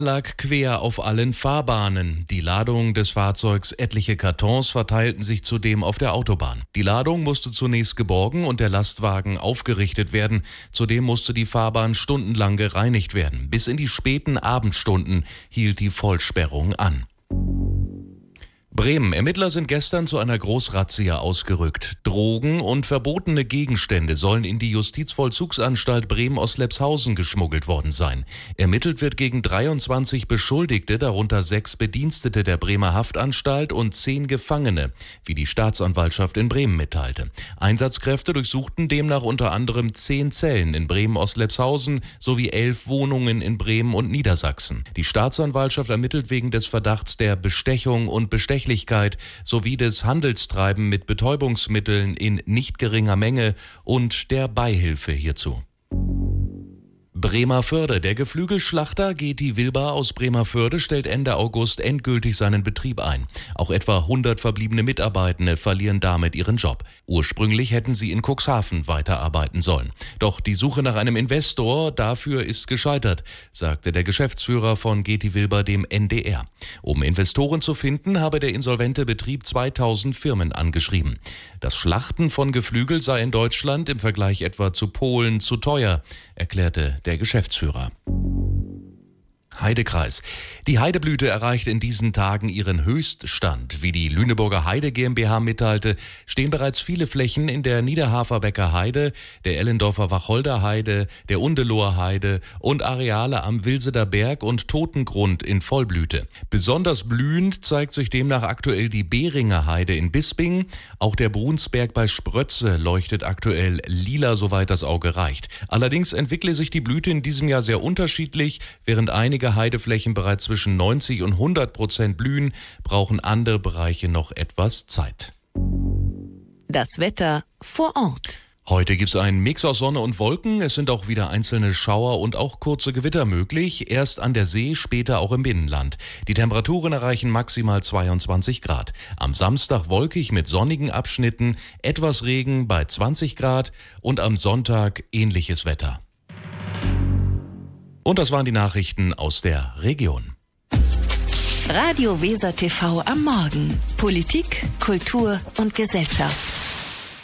lag quer auf allen Fahrbahnen. Die Ladung des Fahrzeugs, etliche Kartons, verteilten sich zudem auf der Autobahn. Die Ladung musste zunächst geborgen und der Lastwagen aufgerichtet werden. Zudem musste die Fahrbahn stundenlang gereinigt werden. Bis in die späten Abendstunden hielt die Vollsperrung an. Bremen. Ermittler sind gestern zu einer Großrazzia ausgerückt. Drogen und verbotene Gegenstände sollen in die Justizvollzugsanstalt Bremen-Ostlepshausen geschmuggelt worden sein. Ermittelt wird gegen 23 Beschuldigte, darunter 6 Bedienstete der Bremer Haftanstalt und 10 Gefangene, wie die Staatsanwaltschaft in Bremen mitteilte. Einsatzkräfte durchsuchten demnach unter anderem 10 Zellen in Bremen-Ostlepshausen sowie 11 Wohnungen in Bremen und Niedersachsen. Die Staatsanwaltschaft ermittelt wegen des Verdachts der Bestechung und Bestechlichkeit sowie des Handelstreiben mit Betäubungsmitteln in nicht geringer Menge und der Beihilfe hierzu. Bremerförde. Der Geflügelschlachter Geti Wilber aus Bremerförde stellt Ende August endgültig seinen Betrieb ein. Auch etwa 100 verbliebene Mitarbeitende verlieren damit ihren Job. Ursprünglich hätten sie in Cuxhaven weiterarbeiten sollen. Doch die Suche nach einem Investor dafür ist gescheitert, sagte der Geschäftsführer von Geti Wilber dem NDR. Um Investoren zu finden, habe der insolvente Betrieb 2000 Firmen angeschrieben. Das Schlachten von Geflügel sei in Deutschland im Vergleich etwa zu Polen zu teuer, erklärte der Geschäftsführer. Heidekreis. Die Heideblüte erreicht in diesen Tagen ihren Höchststand. Wie die Lüneburger Heide GmbH mitteilte, stehen bereits viele Flächen in der Niederhaferbecker Heide, der Ellendorfer Wacholder Heide, der Undeloher Heide und Areale am Wilseder Berg und Totengrund in Vollblüte. Besonders blühend zeigt sich demnach aktuell die Behringer Heide in Bisping. Auch der Brunsberg bei Sprötze leuchtet aktuell lila, soweit das Auge reicht. Allerdings entwickle sich die Blüte in diesem Jahr sehr unterschiedlich. Während einige Heideflächen bereits zwischen 90% und 100% blühen, brauchen andere Bereiche noch etwas Zeit. Das Wetter vor Ort. Heute gibt es einen Mix aus Sonne und Wolken. Es sind auch wieder einzelne Schauer und auch kurze Gewitter möglich. Erst an der See, später auch im Binnenland. Die Temperaturen erreichen maximal 22 Grad. Am Samstag wolkig mit sonnigen Abschnitten, etwas Regen bei 20 Grad und am Sonntag ähnliches Wetter. Und das waren die Nachrichten aus der Region. Radio Weser TV am Morgen. Politik, Kultur und Gesellschaft.